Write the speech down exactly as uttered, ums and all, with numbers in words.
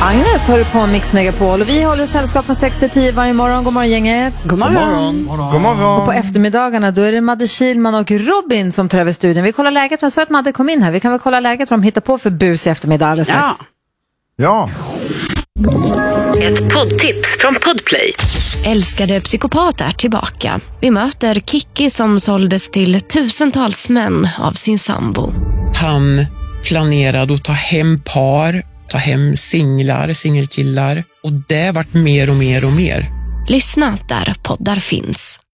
Agnes hör på Mix Megapol och vi håller sällskap från sex till tio varje morgon. God morgon gänget. God morgon. God morgon. God morgon. God morgon. Och på eftermiddagarna då är det Madde Kilman och Robin som tar över studion. Vi kollar läget. Jag såg att Madde kom in här. Vi kan väl kolla läget vad de hittar på för bus i eftermiddag alldeles strax. Ja. Ja. Ett poddtips från Podplay. Älskade psykopat är tillbaka. Vi möter Kiki som såldes till tusentals män av sin sambo. Han planerade att ta hem par, ta hem singlar, singelkillar. Och det vart mer och mer och mer. Lyssna där poddar finns.